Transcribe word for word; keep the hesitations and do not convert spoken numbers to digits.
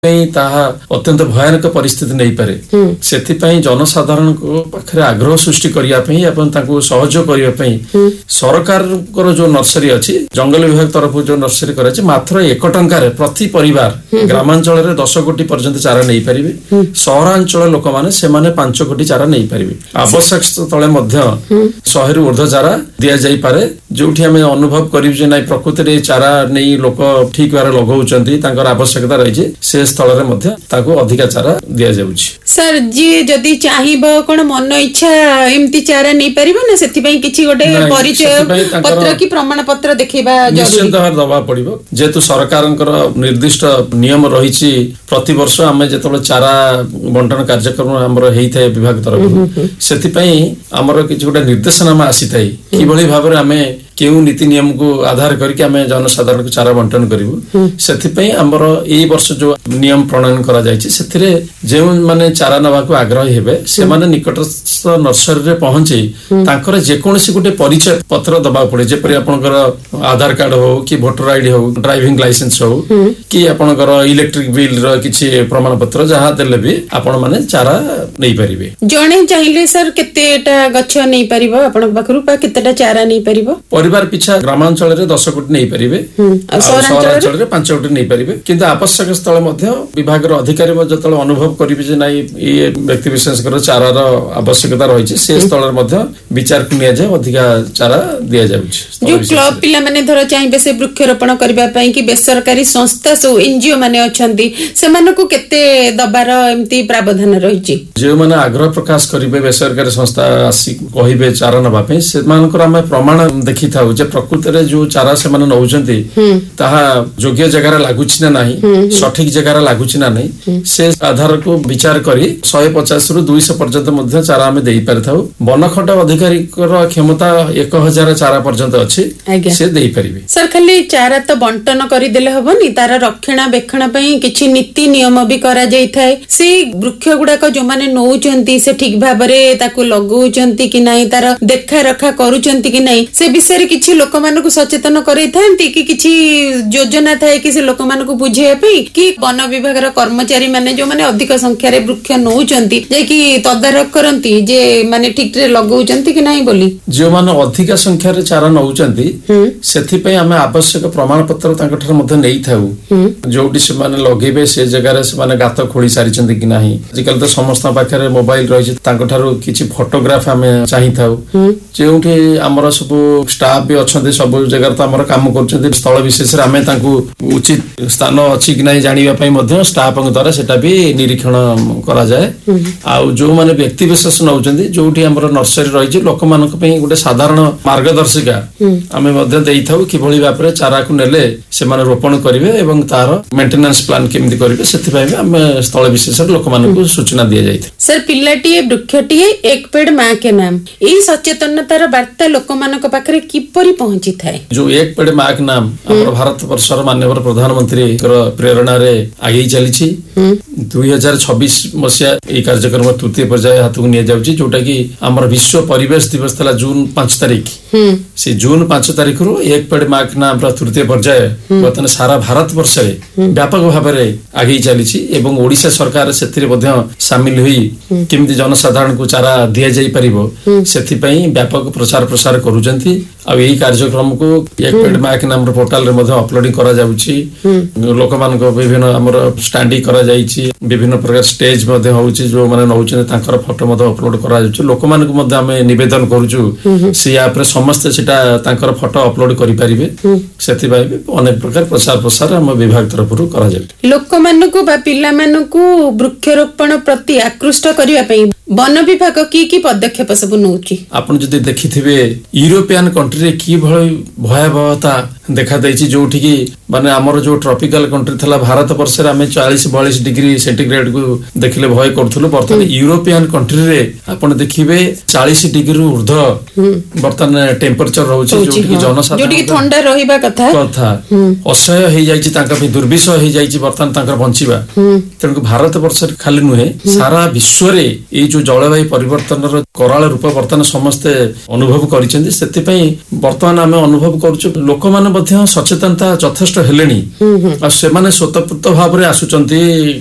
ताहा अत्यंत भयानक परिस्थिति नहीं पारे सेथिपई जनसाधारण को पाखरे आग्रह सृष्टि करिया पई अपन ताको सहयोग करिया पई सरकार को जो नर्सरी अछि जंगल विभाग तरफ जो नर्सरी करे छै मात्र एक टंका रे प्रति परिवार ग्रामांचल रे दस कोटी पर्यंत चारा नहीं परिबे शहरांचल लोक माने से माने पांच कोटी चारा नहीं परिबे आवश्यक तळे मध्य सौ रु ऊर्ध्व चारा दिया जाई पारे जोठी हमें अनुभव करिब जे नै प्रकृति रे चारा नै लोक ठीक बारे लगाउचंती तांकर आवश्यकता रही छै से स्थल रे मध्य ताको अधिक चारा दिया जाउछि सर जी जदी चाहिबो कोन मन इच्छा एम्ति चारा नै परिबो ना सेति पई किछि गोटे परिचय पत्र की प्रमाण पत्र देखैबा जरूरी निश्चित भाव दबा पड़िबो जेतु सरकारनकर निर्दिष्ट नियम रहिछि प्रति वर्ष हमें जेतले चारा बंटन कार्यक्रम हमर हेइथाय विभाग तरफ सेति पई हमर किछि गोटे निर्देशनामा आसीथाय कि भली भाबरे हमें केउ नीति नियम को आधार करके हमें जनसाधारण को चारा बंटन करिवु सेति हमर एई वर्ष जो नियम प्रणयन करा जायछि सेथिरे जे माने चारा नबा को आग्रह हेबे से माने निकटस्थ नर्सरी रे पहुंची तांकर जे कोनसी गुटे परिचय पत्र दबा पड़े जे परि आपनकर आधार कार्ड हो कि वोटर आईडी हो ड्राइविंग लाइसेंस हो कि आपनकर इलेक्ट्रिक बिल रो किछि प्रमाण पत्र जहा देले भी आपन माने चारा नै परिबे जणे चाहिले सर केतेटा गछ नै परिबो आपन बकरू पा केतेटा चारा नै परिबो परिवार पिछा ग्रामांचल रे दस कोटी नहीं परिबे शहरांचल रे पांच कोटी नहीं परिबे किंतु आवश्यक स्थल मध्य विभाग रो अधिकारी जतले अनुभव करिबे जे नै ए व्यक्ति विशेष कर चारा रो आवश्यकता रही छै से स्थल मध्य विचार कुनिया जे अधिका चारा दिया जाउछि जो क्लब पिला माने धर चाहिबे से वृक्षरोपण करबा पई कि बेसरकारी संस्था सो एनजीओ माने अछंती से मानको केते दबार एम्ति प्रावधान रही छै जे माने आग्रह प्रकाश करिबे बेसरकारी संस्था आसी कहिबे चारा नबा पई से मानकर हम प्रमाण देखि थाउ जे प्रकृति रे जो चारा से माने नउजंती ताहा योग्य जगह रे लागुछि ना नाही सठिक जगह रे लागुछि ना नाही से आधार को विचार करी एक सौ पचास रु दो सौ पर्यंत मध्य चारा हमें देई परथाउ वनखंड अधिकारी कर क्षमता एक हजार चारा पर्यंत अछि से देई परिबे सर खाली चारा तो बंटन करि देले हबनी तार रक्षणाबेक्षण पई किछि नीति नियम भी करा जाई थाए से वृक्ष गुडा को जो माने नउचंती से ठीक भाबरे ताको लगउचंती कि नाही तार देखा रखा करूचंती कि नाही से विषय किछि लोक मानको सचेतन करै थांती कि किछि योजना थाए कि से लोक मानको बुझे पई कि वन विभाग रा कर्मचारी माने जो माने अधिक संख्या रे वृक्ष नउचंती जे कि तदारक करंती जे माने ठीक रे लगउचंती कि नाही बोली जो माने अधिक संख्या रे चारा नउचंती सेथि पई हमें आवश्यक प्रमाण पत्र तांक ठर मध्ये नेई थाउ जोटी से माने लगेबे से जगह रे से माने गात खोली सारिचंती कि नाही आजकल तो समस्त पाखरे मोबाइल रही छै तांक ठर किछि फोटोग्राफ हमें चाहि थाउ जेउठी हमर सब स्टाफ भी अच्छे सब जगह तो आम काम कर स्थल विशेष आम उचित स्थान अच्छी कि नहीं जाना स्टाफ द्वारा सेटा भी निरीक्षण करा जाए आउ जो माने व्यक्ति विशेष नउचंदी जोठी हमर नर्सरी रही लोक मानक पई गोटे साधारण मार्गदर्शिका आमे मध्ये देई थाउ कि भली बापरे चारा को नेले से माने रोपण करिवे एवं तार मेंटेनेंस प्लान केमि करिवे सेति पई हम स्थल विशेष लोक मानक सूचना दिया जाय सर पिल्लाटी वृक्षटी एक पेड़ मां के नाम ई सचेतनतार वार्ता लोक मानक पाखरे किपरि पहुंची थाए जो एक पेड़ मां के नाम हमर भारत वर्षर माननीय प्रधानमंत्री प्रेरणा रे आगे चली छी दो हज़ार छब्बीस मसिया ए कार्यक्रम तृतीय पर्याय हाथକୁ निया जाउची जोटा कि हमर विश्व परिवेश दिवस थला जून पांच तारिख से जून पांच तारिख रु एक पेड़ मां के नाम तृतीय पर्याय बतन सारा भारत वर्ष रे व्यापक भाव रे आगे चली छी एवं ओडिशा सरकार सेथिरे मध्ये शामिल होई केमति जनसाधारण को चारा दिया जाई परिबो सेथि पई व्यापक प्रचार प्रसार करूजंती आ एही कार्यक्रम को एक पेड़ मां के नाम पोर्टल रे मध्ये अपलोडिंग करा जाउची लोक मान को विभिन्न हमर स्टैंडिंग करा जाईची विभिन्न प्रकार स्टेज मध्ये होउची जो माने नउची तांकर फोटो मध्ये अपलोड करा जाउची लोक मान को मध्ये हमें निवेदन करूचु से ऐप रे समस्त सेटा तांकर फोटो अपलोड करि परिबे सेति भाई अनेक प्रकार प्रचार प्रसार हम विभाग तरफ रु करा जाय लोक मान को बा पिल्ला मान को वृक्षरोपण प्रति आकृष्ट करिया पई वन विभाग की की पदक्षेप सब नउची आपण जदि देखिथिबे यूरोपियन कंट्री रे की भय भयावहता देखा दैछि जोठी की माने हमर जो ट्रॉपिकल कंट्री थला भारत वर्ष रे हमें चालीस बयालीस डिग्री सेंटीग्रेड को देखिले भय करथुलो बर्तन यूरोपियन कंट्री रे आपण देखिबे चालीस डिग्री रु ऊर्ध्व बर्तन टेम्परेचर रहउछि जोठी की जनसाधारण जोठी की ठंडा रहिबा कथा कथा असह्य हे जाइछि तांका पे दुर्विषय हे जाइछि बर्तन तांकर बंचिबा तेणु भारत वर्ष खाली नुहे सारा विश्व रे ए जो जलवायु परिवर्तन रो कराल रूप बर्तन समस्त अनुभव करिसेंती सेति पई बर्तमान हमें अनुभव करछु लोक माने ମଧ୍ୟ ସଚେତନତା ଯଥେଷ୍ଟ ହେଲେଣି ଆଉ ସେମାନେ ସ୍ୱତଃପୃତ ଭାବରେ ଆସୁଛନ୍ତି